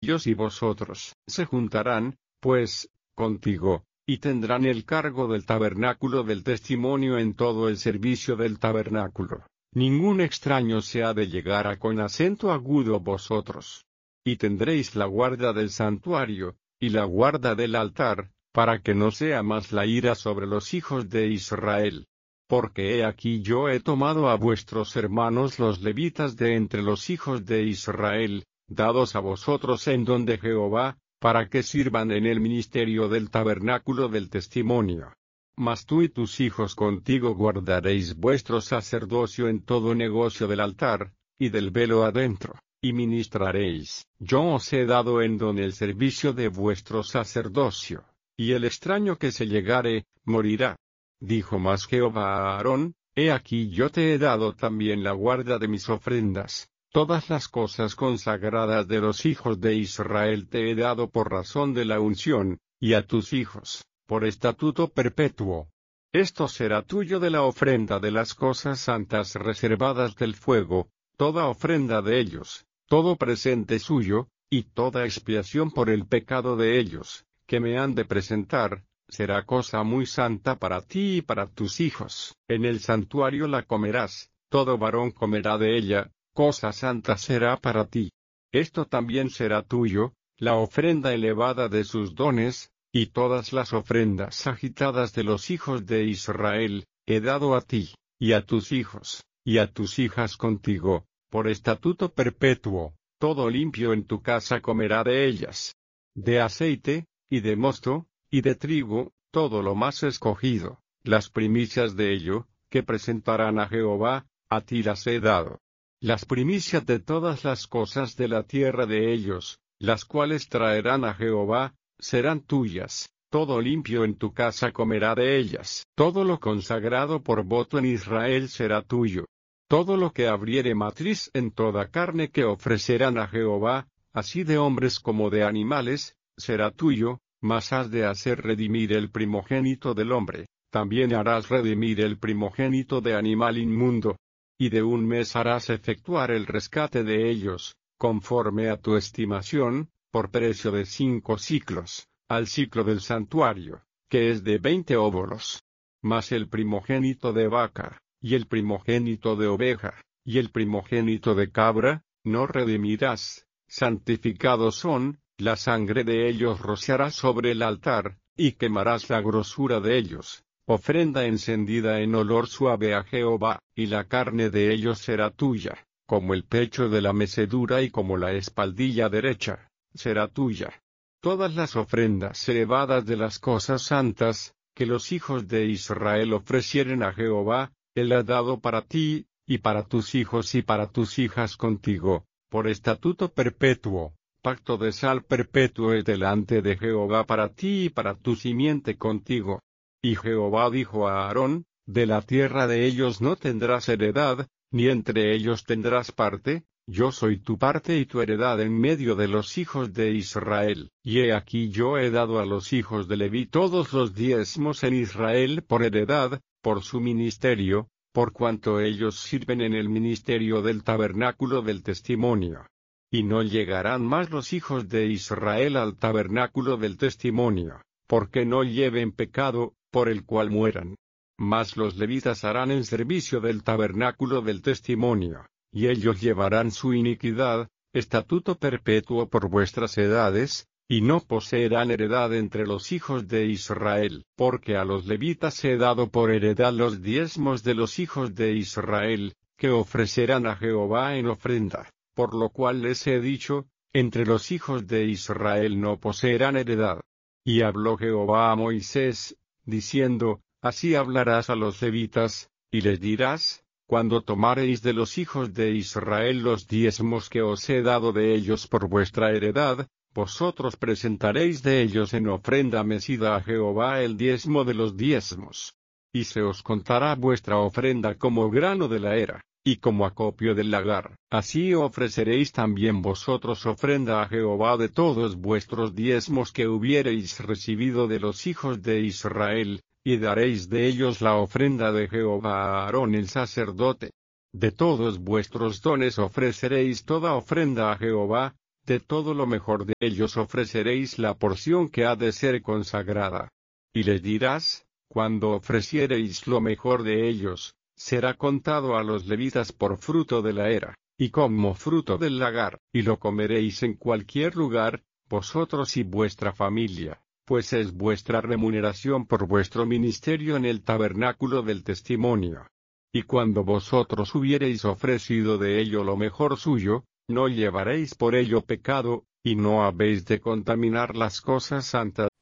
Ellos y vosotros se juntarán, pues, contigo, y tendrán el cargo del tabernáculo del testimonio en todo el servicio del tabernáculo. Ningún extraño se ha de llegar a con acento agudo vosotros. Y tendréis la guarda del santuario, y la guarda del altar, para que no sea más la ira sobre los hijos de Israel. Porque he aquí yo he tomado a vuestros hermanos los levitas de entre los hijos de Israel, dados a vosotros en don de Jehová, para que sirvan en el ministerio del tabernáculo del testimonio. Mas tú y tus hijos contigo guardaréis vuestro sacerdocio en todo negocio del altar, y del velo adentro, y ministraréis. Yo os he dado en don el servicio de vuestro sacerdocio, y el extraño que se llegare, morirá. Dijo más Jehová a Aarón, he aquí yo te he dado también la guarda de mis ofrendas. Todas las cosas consagradas de los hijos de Israel te he dado por razón de la unción, y a tus hijos, por estatuto perpetuo. Esto será tuyo de la ofrenda de las cosas santas reservadas del fuego, toda ofrenda de ellos, todo presente suyo, y toda expiación por el pecado de ellos, que me han de presentar, será cosa muy santa para ti y para tus hijos. En el santuario la comerás, todo varón comerá de ella, cosa santa será para ti. Esto también será tuyo, la ofrenda elevada de sus dones, y todas las ofrendas agitadas de los hijos de Israel, he dado a ti, y a tus hijos, y a tus hijas contigo, por estatuto perpetuo, todo limpio en tu casa comerá de ellas. De aceite, y de mosto, y de trigo, todo lo más escogido, las primicias de ello, que presentarán a Jehová, a ti las he dado. Las primicias de todas las cosas de la tierra de ellos, las cuales traerán a Jehová, serán tuyas, todo limpio en tu casa comerá de ellas. Todo lo consagrado por voto en Israel será tuyo. Todo lo que abriere matriz en toda carne que ofrecerán a Jehová, así de hombres como de animales, será tuyo, mas has de hacer redimir el primogénito del hombre, también harás redimir el primogénito de animal inmundo. Y de un mes harás efectuar el rescate de ellos, conforme a tu estimación, por precio de 5 siclos, al siclo del santuario, que es de 20 óbolos. Mas el primogénito de vaca, y el primogénito de oveja, y el primogénito de cabra, no redimirás, santificados son, la sangre de ellos rociarás sobre el altar, y quemarás la grosura de ellos. Ofrenda encendida en olor suave a Jehová, y la carne de ellos será tuya, como el pecho de la mecedura y como la espaldilla derecha, será tuya. Todas las ofrendas elevadas de las cosas santas, que los hijos de Israel ofrecieren a Jehová, Él ha dado para ti, y para tus hijos y para tus hijas contigo, por estatuto perpetuo, pacto de sal perpetuo es delante de Jehová para ti y para tu simiente contigo. Y Jehová dijo a Aarón, de la tierra de ellos no tendrás heredad, ni entre ellos tendrás parte, yo soy tu parte y tu heredad en medio de los hijos de Israel. Y he aquí yo he dado a los hijos de Leví todos los diezmos en Israel por heredad, por su ministerio, por cuanto ellos sirven en el ministerio del tabernáculo del testimonio. Y no llegarán más los hijos de Israel al tabernáculo del testimonio, porque no lleven pecado, por el cual mueran. Mas los levitas harán el servicio del tabernáculo del testimonio, y ellos llevarán su iniquidad, estatuto perpetuo por vuestras edades, y no poseerán heredad entre los hijos de Israel, porque a los levitas he dado por heredad los diezmos de los hijos de Israel, que ofrecerán a Jehová en ofrenda, por lo cual les he dicho, entre los hijos de Israel no poseerán heredad. Y habló Jehová a Moisés, diciendo, así hablarás a los levitas, y les dirás, cuando tomareis de los hijos de Israel los diezmos que os he dado de ellos por vuestra heredad, vosotros presentaréis de ellos en ofrenda mecida a Jehová el diezmo de los diezmos. Y se os contará vuestra ofrenda como grano de la era, y como acopio del lagar. Así ofreceréis también vosotros ofrenda a Jehová de todos vuestros diezmos que hubiereis recibido de los hijos de Israel, y daréis de ellos la ofrenda de Jehová a Aarón el sacerdote. De todos vuestros dones ofreceréis toda ofrenda a Jehová, de todo lo mejor de ellos ofreceréis la porción que ha de ser consagrada. Y les dirás, cuando ofreciereis lo mejor de ellos, será contado a los levitas por fruto de la era, y como fruto del lagar, y lo comeréis en cualquier lugar, vosotros y vuestra familia, pues es vuestra remuneración por vuestro ministerio en el tabernáculo del testimonio. Y cuando vosotros hubiereis ofrecido de ello lo mejor suyo, no llevaréis por ello pecado, y no habéis de contaminar las cosas santas